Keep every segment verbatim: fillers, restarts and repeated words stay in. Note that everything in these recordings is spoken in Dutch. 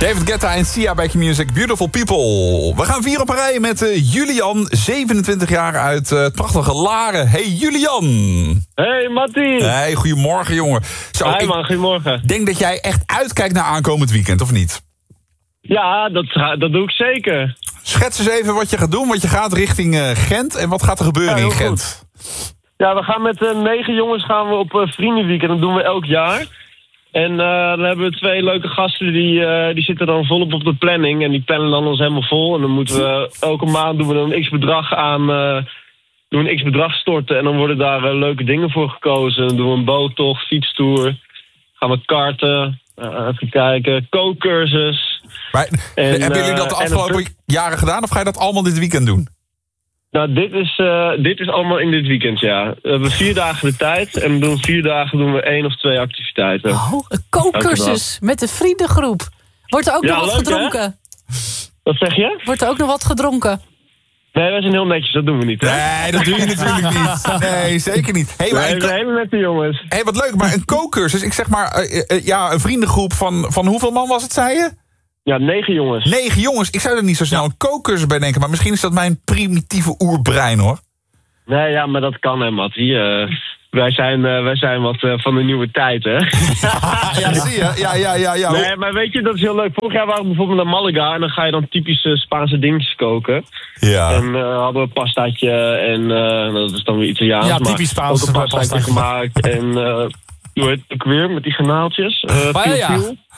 David Guetta en Sia bij Q-Music, Beautiful People. We gaan vier op een rij met uh, Julian, zevenentwintig jaar uit uh, het prachtige Laren. Hey Julian. Hey Mattie. Hey, goedemorgen jongen. Zo, Hey man, goedemorgen. Ik denk dat jij echt uitkijkt naar aankomend weekend, of niet? Ja, dat, dat doe ik zeker. Schets eens even wat je gaat doen, want je gaat richting uh, Gent. En wat gaat er gebeuren ja, in Gent? Goed. Ja, we gaan met uh, negen jongens gaan we op uh, vriendenweekend. Dat doen we elk jaar. En uh, dan hebben we twee leuke gasten die, uh, die zitten dan volop op de planning. En die plannen dan ons helemaal vol. En dan moeten we elke maand doen we dan een x bedrag aan... Uh, doen we een x bedrag storten. En dan worden daar uh, leuke dingen voor gekozen. Dan doen we een boottocht, fietstour. Gaan we karten. Uh, even kijken. Kookcursus. Maar, en, hebben jullie dat de afgelopen uh, jaren gedaan? Of ga je dat allemaal dit weekend doen? Nou, dit is, uh, dit is allemaal in dit weekend, ja. We hebben vier dagen de tijd. En we doen vier dagen doen we één of twee activiteiten. Oh, een kookcursus met de vriendengroep. Wordt er ook ja, nog wat leuk, gedronken? Hè? Wat zeg je? Wordt er ook nog wat gedronken? Nee, wij zijn heel netjes, dat doen we niet. Hè? Nee, dat doe je natuurlijk niet. Nee, zeker niet. Hey, maar nee, we zijn hele nette jongens. Hey, wat leuk, maar een kookcursus. Ik zeg maar, uh, uh, ja, een vriendengroep van, van hoeveel man was het, zei je? Ja, negen jongens. Negen jongens. Ik zou er niet zo snel een kookcursus bij denken, maar misschien is dat mijn primitieve oerbrein, hoor. Nee, ja, maar dat kan, hè, Mattie. Uh, wij, zijn, uh, wij zijn wat uh, van de nieuwe tijd, hè. Ja, zie je. Ja, ja, ja, ja. Nee, maar weet je, dat is heel leuk. Vorig jaar waren we bijvoorbeeld naar Malaga en dan ga je dan typische Spaanse dingetjes koken. Ja. En uh, hadden we een pastaatje en uh, dat is dan weer Italiaans. Ja, typisch Spaanse ook een pastaatje gemaakt. En uh, hoe heet het ook weer, met die garnaaltjes? Uh, Paella.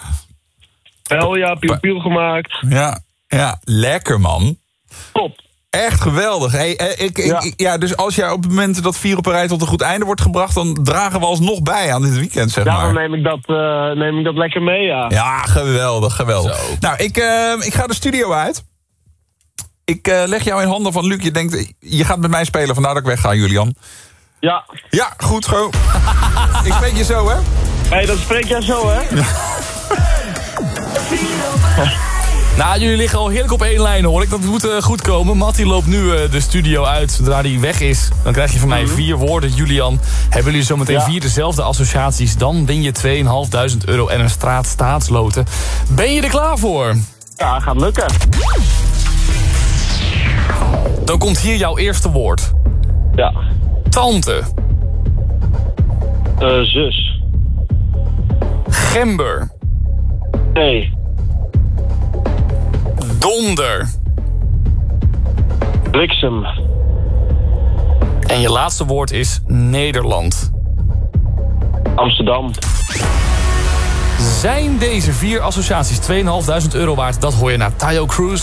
Paella, piel piel gemaakt. Ja, ja, lekker man. Top. Echt geweldig. Hey, ik, ik, ja. Ik, ja, dus als jij op het moment dat vier op een rij tot een goed einde wordt gebracht, dan dragen we alsnog bij aan dit weekend, zeg ja, maar. Ja, dan neem ik, dat, uh, neem ik dat lekker mee, ja. Ja, geweldig, geweldig. Zo. Nou, ik, uh, ik ga de studio uit. Ik uh, leg jou in handen van Luc. Je denkt, je gaat met mij spelen, vandaar dat ik wegga, Julian. Ja. Ja, goed, go. Ik spreek je zo, hè? Hé, hey, dat spreek jij zo, hè? Ja. Nou, jullie liggen al heerlijk op één lijn, hoor ik. Dat moet uh, goed komen. Mattie loopt nu uh, de studio uit. Zodra hij weg is, dan krijg je van mij vier woorden. Julian, hebben jullie zometeen ja. vier dezelfde associaties? Dan win je tweeduizend vijfhonderd euro en een straat staatsloten. Ben je er klaar voor? Ja, gaat lukken. Dan komt hier jouw eerste woord. Ja. Tante. Uh, zus. Gember. Nee. Donder. Bliksem. En je laatste woord is Nederland. Amsterdam. Zijn deze vier associaties tweeduizend vijfhonderd euro waard? Dat hoor je naar Tayo Cruz.